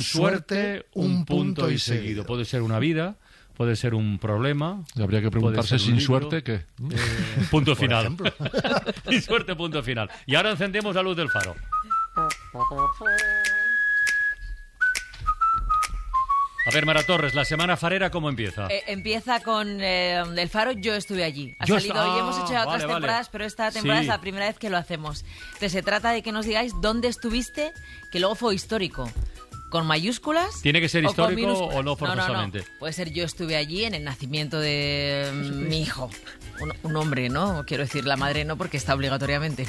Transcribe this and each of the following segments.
suerte, un punto y seguido. Puede ser una vida, puede ser un problema. Y habría que preguntarse sin suerte qué. Punto final. Sin suerte, punto final. Y ahora encendemos la luz del faro. A ver, Mara Torres, la semana farera, ¿cómo empieza? Empieza con el faro, yo estuve allí. Ha salido hoy, hemos hecho ya otras temporadas, pero esta temporada es la primera vez que lo hacemos. Entonces se trata de que nos digáis dónde estuviste, que luego fue histórico. ¿Con mayúsculas? ¿Tiene que ser histórico o no forzosamente? No. Puede ser yo estuve allí en el nacimiento de mi hijo. Un hombre, ¿no? Quiero decir, la madre no, porque está obligatoriamente.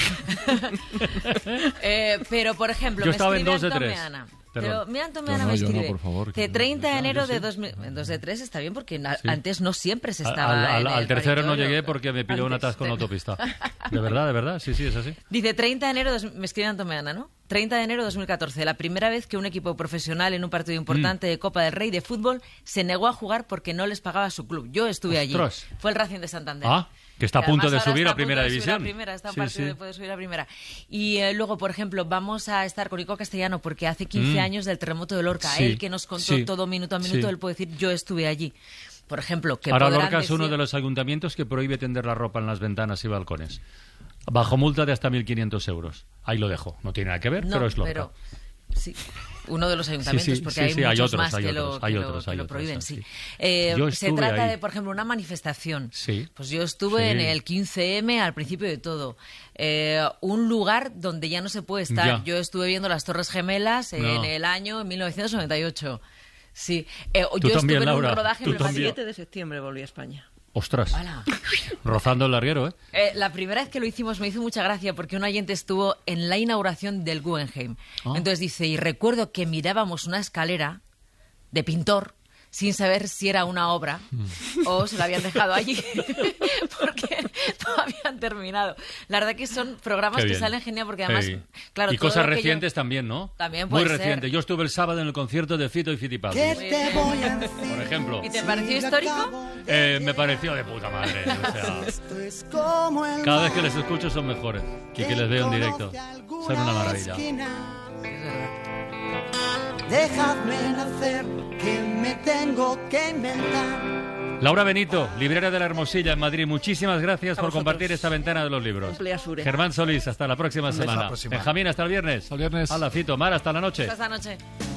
Pero por ejemplo, yo me estaba escribe en 2 de 3. Antomeana. Pero mira, Antomeana me escribe. No, por favor, de 30 de enero de 2000... En 2 de 3 está bien, porque antes no siempre se estaba al tercero no llegué porque me pilló un atasco en la autopista. De verdad, sí, es así. Dice 30 de enero, me escribe Antomeana, ¿no? 30 de enero de 2014, la primera vez que un equipo profesional en un partido importante de Copa del Rey de fútbol se negó a jugar porque no les pagaba su club. Yo estuve allí. Fue el Racing de Santander. Que está a punto de subir a Primera División. Está a partido de poder subir a Primera. Y luego, por ejemplo, vamos a estar con Ico Castellano porque hace 15 años del terremoto de Lorca. Él que nos contó todo minuto a minuto, él puede decir, yo estuve allí. Por ejemplo, que ahora Lorca es uno de los ayuntamientos que prohíbe tender la ropa en las ventanas y balcones. Bajo multa de hasta 1.500 euros. Ahí lo dejo. No tiene nada que ver, pero es Lorca. Pero, sí, uno de los ayuntamientos, porque hay muchos otros, más que lo prohíben. Se trata de, por ejemplo, una manifestación. Pues yo estuve en el 15M al principio de todo. Un lugar donde ya no se puede estar. Yo estuve viendo las Torres Gemelas en el año 1998. Sí. Yo también, estuve Laura, en un rodaje el 7 de septiembre volví a España. ¡Ostras! Rozando el larguero, ¿eh? La primera vez que lo hicimos me hizo mucha gracia porque un oyente estuvo en la inauguración del Guggenheim. Entonces dice, y recuerdo que mirábamos una escalera de pintor sin saber si era una obra o se la habían dejado allí porque no habían terminado. La verdad que son programas que salen genial porque además... Claro, y cosas recientes también, ¿no? También puede muy reciente. Yo estuve el sábado en el concierto de Fito y Fitipaldi. Por ejemplo. ¿Y te pareció histórico? Me pareció de puta madre. O sea, cada vez que les escucho son mejores y que les veo en directo. Son una maravilla. Dejadme nacer, que me tengo que inventar. Laura Benito, librera de la Hermosilla en Madrid, muchísimas gracias por compartir esta ventana de los libros. Germán Solís, hasta la próxima semana. Benjamín, hasta el viernes. Hasta el viernes. Hala, Fito, Mar, hasta la noche. Hasta la noche.